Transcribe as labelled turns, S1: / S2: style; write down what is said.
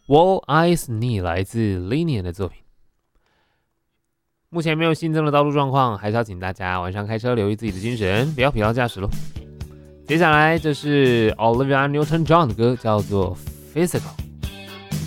S1: Wall Eyes Knee 来自 Linian 的作品。目前没有新增的道路状况，还是要请大家晚上开车留意自己的精神，不要疲劳驾驶咯。接下来这是 Olivia Newton-John 的歌，叫做 Physical。